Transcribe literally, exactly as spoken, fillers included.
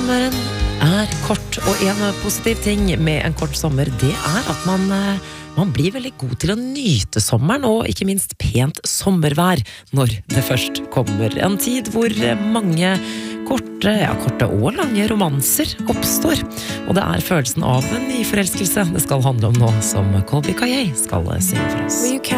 Sommeren er kort, og en positiv ting med en kort sommer, det er at man, man blir veldig god til å nyte sommeren, og ikke minst pent sommervær når det først kommer. En tid hvor mange korte, ja, korte og lange romanser oppstår, og det er følelsen av en ny forelskelse det skal handle om nå, som Colby Kaye skal synge for oss.